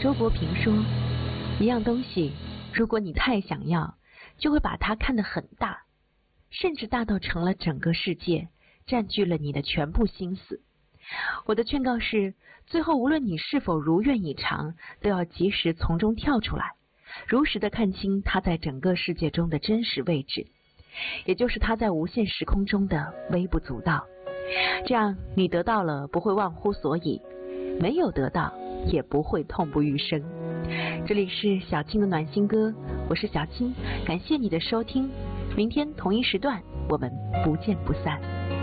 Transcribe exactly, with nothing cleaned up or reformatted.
周国平说，一样东西，如果你太想要，就会把它看得很大，甚至大到成了整个世界，占据了你的全部心思。我的劝告是，最后无论你是否如愿以偿，都要及时从中跳出来，如实的看清它在整个世界中的真实位置，也就是它在无限时空中的微不足道。这样你得到了不会忘乎所以，没有得到也不会痛不欲生。这里是小青的暖心歌，我是小青，感谢你的收听，明天同一时段我们不见不散。